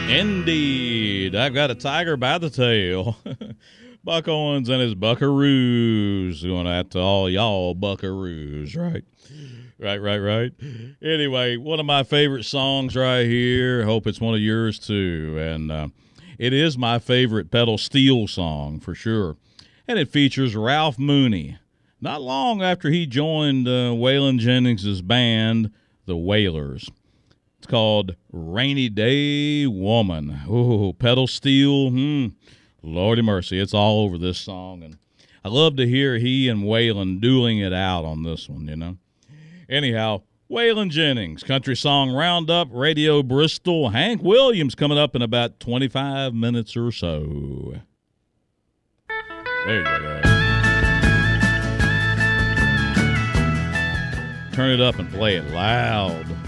Indeed, I've got a tiger by the tail. Buck Owens and his Buckaroos. Going out to all y'all Buckaroos, right? Right. Anyway, one of my favorite songs right here. Hope it's one of yours too. And it is my favorite pedal steel song for sure. And it features Ralph Mooney. Not long after he joined Waylon Jennings' band, the Wailers. It's called Rainy Day Woman. Oh, pedal steel. Lordy mercy, it's all over this song. And I love to hear he and Waylon dueling it out on this one, you know. Anyhow, Waylon Jennings, Country Song Roundup, Radio Bristol. Hank Williams coming up in about 25 minutes or so. There you go. Turn it up and play it loud.